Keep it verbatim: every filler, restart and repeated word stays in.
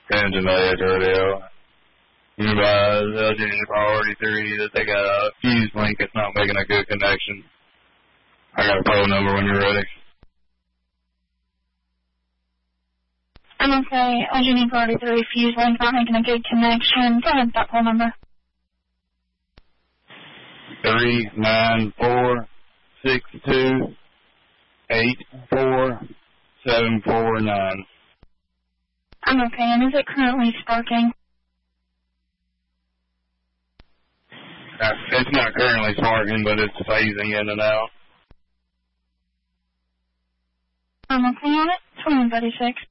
Engine Edge radio. You guys, L G priority three, that they got a fuse link that's not making a good connection. I got a phone number when you're ready. I'm okay. L G priority three, fuse link not making a good connection. Go ahead, that phone number. Three nine four six two eight four seven four nine. I'm okay, and is it currently sparking? Uh, it's not currently sparking, but it's phasing in and out. I'm okay on it. twenty thirty-six.